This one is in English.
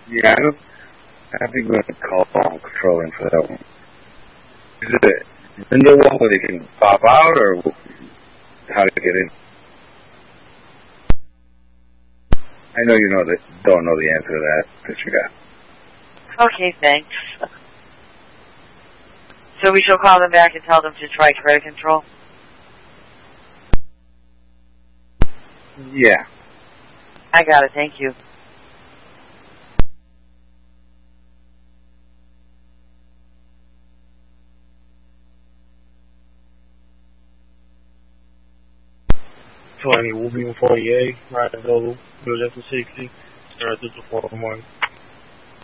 Yeah, I think we're going to call on controlling for that one. Is it a window one where they can pop out, or how to get in? I know you don't know the answer to that you got. Okay, thanks. So we shall call them back and tell them to try credit control? Yeah. I got it, thank you. Twenty, we'll be in 48, right, go, Bill Justin 60, start at the 4 in the morning.